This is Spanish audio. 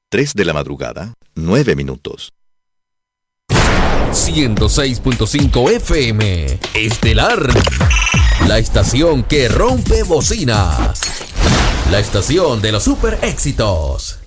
3 de la madrugada, 9 minutos. 106.5 FM Estelar. La estación que rompe bocinas. La estación de los super éxitos.